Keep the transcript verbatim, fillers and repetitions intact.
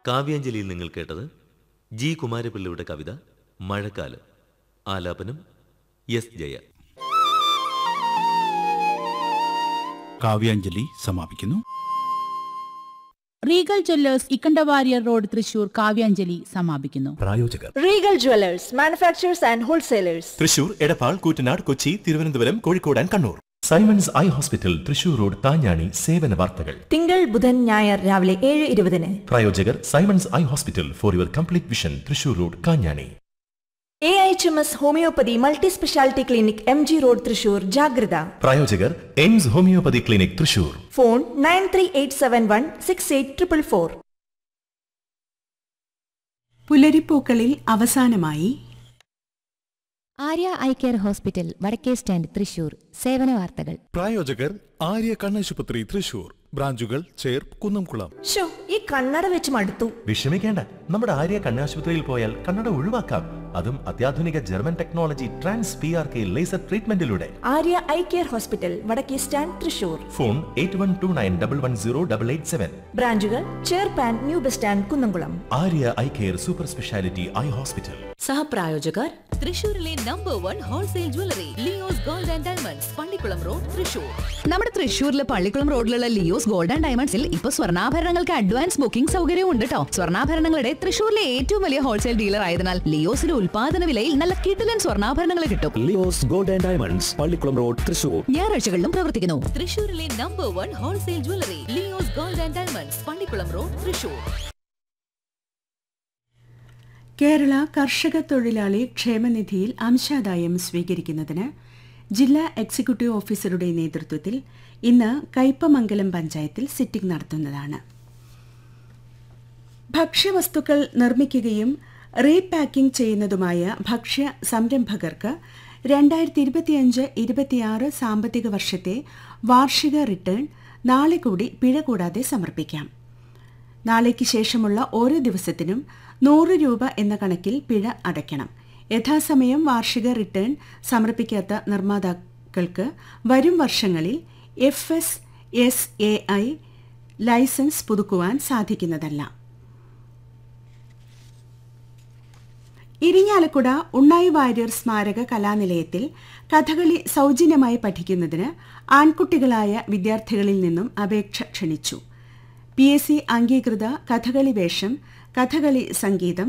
കാവ്യാഞ്ജലിയിൽ നിങ്ങൾ കേട്ടത് ജി കുമാരപിള്ളയുടെ കവിത മഴക്കാലം. ആലാപനം എസ് ജയ. കാവ്യാഞ്ജലി സമാപിക്കുന്നു. Regal Jewellers Ikkanda Warrier road Thrissur Kavyanjali സമാപിക്കുന്നു. പ്രായോജകർ Regal Jewellers manufacturers and wholesalers Thrissur, Edappal, Koottanad, Kochi, Thiruvananthapuram, Kozhikode and Kannur. Symons eye hospital Thrissur road താഞ്ഞാണി. സേവന വാർത്തകൾ തിങ്കൾ ബുധൻ ഞായർ രാവിലെ ഏഴ് ഇരുപതിന്. പ്രായോജകർ Symons eye hospital for your complete vision Thrissur road Kanjani. A H M S homeopathy multi speciality clinic M G road Thrissur. ജാഗ്രത. പ്രായോജകർ AIIMS homeopathy clinic Thrissur. Phone nine three eight seven one six eight triple four. പുലരിപ്പൂക്കളിൽ അവസാനമായി Arya eye care hospital വടക്കേ stand Thrissur. സേവന വാർത്തകൾ. പ്രായോജകർ ആര്യ കണ്ണാശുപത്രി തൃശൂർ. ബ്രാഞ്ചുകൾ ചേർ, കുന്നംകുളം. ഷോ ഈ കണ്ണട വെച്ച് മടുത്തു. വിഷമിക്കേണ്ട, നമ്മുടെ ആര്യ കണ്ണാശുപത്രിയിൽ പോയാൽ കണ്ണട ഒഴിവാക്കാം. അതും അത്യാധുനിക German technology trans P R K laser ട്രീറ്റ്മെന്റിലൂടെ. Arya eye care hospital വടക്കേ stand Thrissur. Phone eight one two nine double one zero double eight seven. ബ്രാഞ്ചുകൾ ചേർപ്പാൻ, new bus stand, Kunnamkulam. Arya eye care super speciality eye hospital. സഹപ്രായോജകർ തൃശൂരിലെ number one wholesale jewellery Leo's gold and diamonds, Pallikkulam road, Thrissur. നമ്മുടെ തൃശൂരിലെ പള്ളിക്കുളം റോഡിലുള്ള Leo's gold and ഡയമണ്ട്സിൽ ഇപ്പൊ സ്വർണ്ണാഭരണങ്ങൾക്ക് advance booking സൗകര്യവും ഉണ്ട് കേട്ടോ. സ്വർണ്ണാഭരണങ്ങളുടെ തൃശൂരിലെ ഏറ്റവും വലിയ ഹോൾസെയിൽ ഡീലർ ആയതിനാൽ ലിയോസിലെ ഉൽപാദന വിലയിൽ നല്ല കിടിലൻ സ്വർണ്ണാഭരണങ്ങൾ കിട്ടും. Leo's gold and diamonds, Pallikkulam road, Thrissur. ഞായറാഴ്ചകളിലും പ്രവർത്തിക്കുന്നു. തൃശൂരിലെ number one wholesale jewellery Leo's gold and diamonds, Pallikkulam road, Thrissur. Kerala കർഷക തൊഴിലാളി ക്ഷേമനിധിയിൽ അംശാദായം സ്വീകരിക്കുന്നതിന് ജില്ലാ എക്സിക്യൂട്ടീവ് ഓഫീസറുടെ നേതൃത്വത്തിൽ ഇന്ന് കയ്പമംഗലം പഞ്ചായത്തിൽ സിറ്റിംഗ് നടത്തുന്നതാണ്. ഭക്ഷ്യവസ്തുക്കൾ നിർമ്മിക്കുകയും റീപാക്കിംഗ് ചെയ്യുന്നതുമായ ഭക്ഷ്യ സംരംഭകർക്ക് രണ്ടായിരത്തി ഇരുപത്തിയഞ്ച് ഇരുപത്തിയാറ് സാമ്പത്തിക വർഷത്തെ വാർഷിക റിട്ടേൺ നാളെ കൂടി പിഴ കൂടാതെ സമർപ്പിക്കാം. നാളേക്ക് ശേഷമുള്ള ഓരോ ദിവസത്തിനും നൂറ് രൂപ എന്ന കണക്കിൽ പിഴ അടയ്ക്കണം. യഥാസമയം വാർഷിക റിട്ടേൺ സമർപ്പിക്കാത്ത നിർമ്മാതാക്കൾക്ക് വരും വർഷങ്ങളിൽ F S S A I licence പുതുക്കുവാൻ സാധിക്കുന്നതല്ല. ഇരിങ്ങാലക്കുട ഉണ്ണായി വാര്യർ സ്മാരക കലാനിലയത്തിൽ കഥകളി സൗജന്യമായി പഠിക്കുന്നതിന് ആൺകുട്ടികളായ വിദ്യാർത്ഥികളിൽ നിന്നും അപേക്ഷ ക്ഷണിച്ചു. പി എസ് സി അംഗീകൃത കഥകളി വേഷം, കഥകളി സംഗീതം,